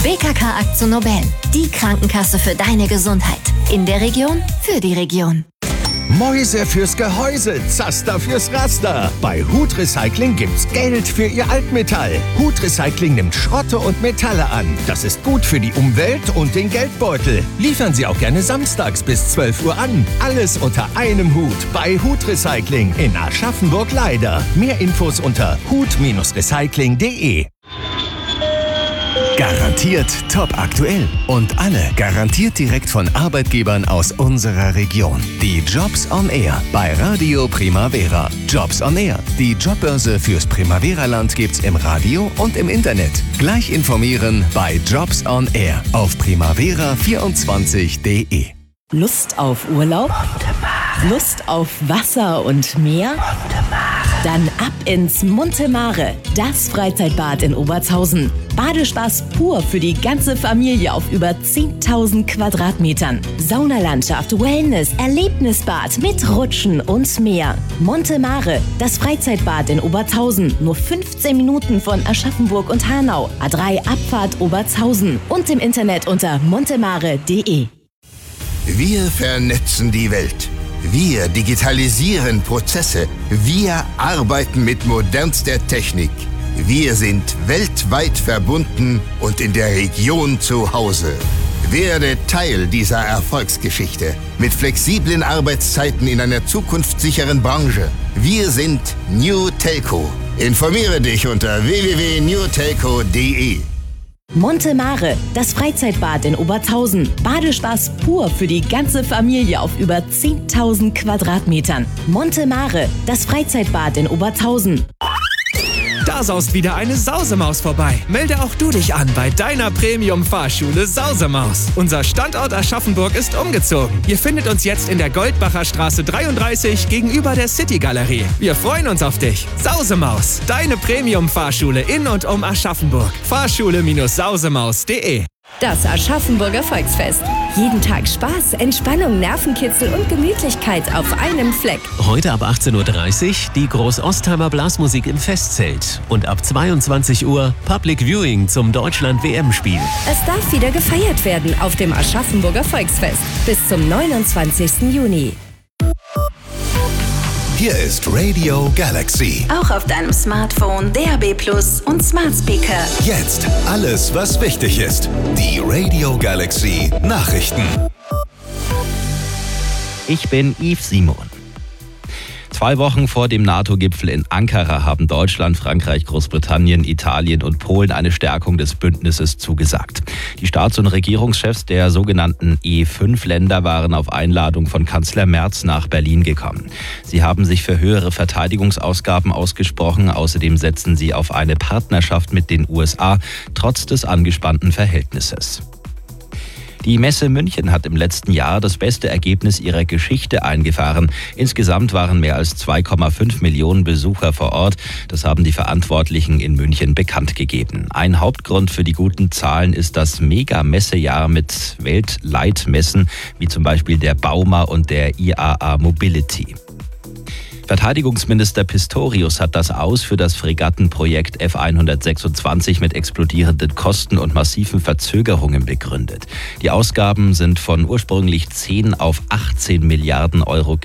BKK AkzoNobel, die Krankenkasse für deine Gesundheit. In der Region, für die Region. Mäuse fürs Gehäuse, Zaster fürs Raster. Bei Hut Recycling gibt's Geld für Ihr Altmetall. Hut Recycling nimmt Schrotte und Metalle an. Das ist gut für die Umwelt und den Geldbeutel. Liefern Sie auch gerne samstags bis 12 Uhr an. Alles unter einem Hut bei Hut Recycling in Aschaffenburg-Leider. Mehr Infos unter hut-recycling.de. Garantiert top aktuell und alle garantiert direkt von Arbeitgebern aus unserer Region. Die Jobs on Air bei Radio Primavera. Jobs on Air, die Jobbörse fürs Primavera-Land gibt's im Radio und im Internet. Gleich informieren bei Jobs on Air auf primavera24.de. Lust auf Urlaub? Lust auf Wasser und Meer? Dann ab ins Monte Mare, das Freizeitbad in Obertshausen. Badespaß pur für die ganze Familie auf über 10.000 Quadratmetern. Saunalandschaft, Wellness, Erlebnisbad mit Rutschen und mehr. Monte Mare, das Freizeitbad in Obertshausen. Nur 15 Minuten von Aschaffenburg und Hanau. A3 Abfahrt Obertshausen. Und im Internet unter montemare.de. Wir vernetzen die Welt. Wir digitalisieren Prozesse. Wir arbeiten mit modernster Technik. Wir sind weltweit verbunden und in der Region zu Hause. Werde Teil dieser Erfolgsgeschichte mit flexiblen Arbeitszeiten in einer zukunftssicheren Branche. Wir sind New Telco. Informiere dich unter www.newtelco.de. Monte Mare, das Freizeitbad in Obertshausen. Badespaß pur für die ganze Familie auf über 10.000 Quadratmetern. Monte Mare, das Freizeitbad in Obertshausen. Da saust wieder eine Sausemaus vorbei. Melde auch du dich an bei deiner Premium-Fahrschule Sausemaus. Unser Standort Aschaffenburg ist umgezogen. Ihr findet uns jetzt in der Goldbacher Straße 33 gegenüber der City-Galerie. Wir freuen uns auf dich. Sausemaus, deine Premium-Fahrschule in und um Aschaffenburg. Fahrschule-sausemaus.de. Das Aschaffenburger Volksfest. Jeden Tag Spaß, Entspannung, Nervenkitzel und Gemütlichkeit auf einem Fleck. Heute ab 18.30 Uhr die Groß-Ostheimer Blasmusik im Festzelt. Und ab 22 Uhr Public Viewing zum Deutschland-WM-Spiel. Es darf wieder gefeiert werden auf dem Aschaffenburger Volksfest. Bis zum 29. Juni. Hier ist Radio Galaxy. Auch auf deinem Smartphone, DAB+ und Smart Speaker. Jetzt alles, was wichtig ist. Die Radio Galaxy Nachrichten. Ich bin Yves Simon. 2 Wochen vor dem NATO-Gipfel in Ankara haben Deutschland, Frankreich, Großbritannien, Italien und Polen eine Stärkung des Bündnisses zugesagt. Die Staats- und Regierungschefs der sogenannten E5-Länder waren auf Einladung von Kanzler Merz nach Berlin gekommen. Sie haben sich für höhere Verteidigungsausgaben ausgesprochen. Außerdem setzen sie auf eine Partnerschaft mit den USA, trotz des angespannten Verhältnisses. Die Messe München hat im letzten Jahr das beste Ergebnis ihrer Geschichte eingefahren. Insgesamt waren mehr als 2,5 Millionen Besucher vor Ort. Das haben die Verantwortlichen in München bekannt gegeben. Ein Hauptgrund für die guten Zahlen ist das Mega-Messejahr mit Weltleitmessen, wie zum Beispiel der Bauma und der IAA Mobility. Verteidigungsminister Pistorius hat das Aus für das Fregattenprojekt F-126 mit explodierenden Kosten und massiven Verzögerungen begründet. Die Ausgaben sind von ursprünglich 10 auf 18 Milliarden Euro